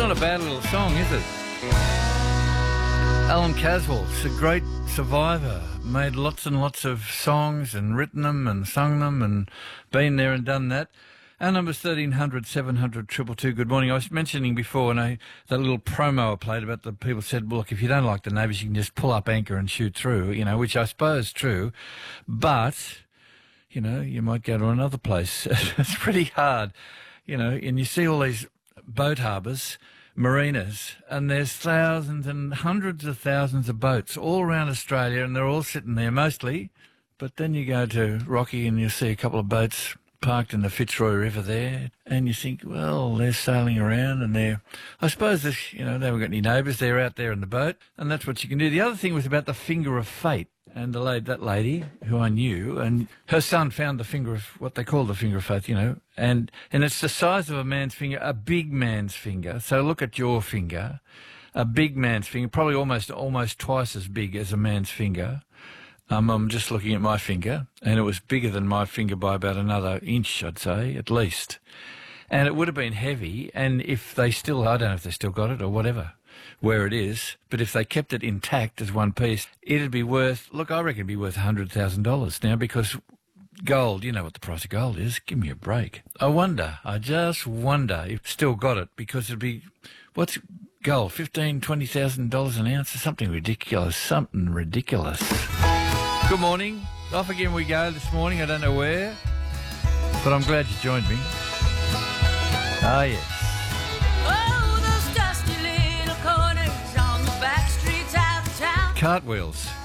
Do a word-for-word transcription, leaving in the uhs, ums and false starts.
not a bad little song, is it? Alan Caswell's a great survivor, made lots and lots of songs and written them and sung them and been there and done that. Our number's thirteen hundred, seven hundred, two two two. Good morning. I was mentioning before, and I, that little promo I played about the people said, well, look, if you don't like the neighbours, you can just pull up anchor and shoot through, you know, which I suppose is true. But, you know, you might go to another place. It's pretty hard, you know, and you see all these boat harbours, marinas, and there's thousands and hundreds of thousands of boats all around Australia, and they're all sitting there mostly. But then you go to Rocky and you see a couple of boats parked in the Fitzroy River there, and you think, well, they're sailing around and they're, I suppose, this, you know, they haven't got any neighbours, they're out there in the boat, and that's what you can do. The other thing was about the finger of fate. And the lady, that lady who I knew, and her son found the finger of what they call the finger of faith, you know, and and it's the size of a man's finger, a big man's finger. So look at your finger, a big man's finger, probably almost almost twice as big as a man's finger. Um, I'm just looking at my finger, and it was bigger than my finger by about another inch, I'd say, at least. And it would have been heavy, and if they still, I don't know if they still got it or whatever, where it is, but if they kept it intact as one piece, it'd be worth, look, I reckon it'd be worth one hundred thousand dollars now, because gold, you know what the price of gold is. Give me a break. I wonder, I just wonder if still got it, because it'd be, what's gold, fifteen thousand dollars, twenty thousand dollars an ounce, or something ridiculous, something ridiculous. Good morning. Off again we go this morning, I don't know where, but I'm glad you joined me. Ah, yes. Cartwheels.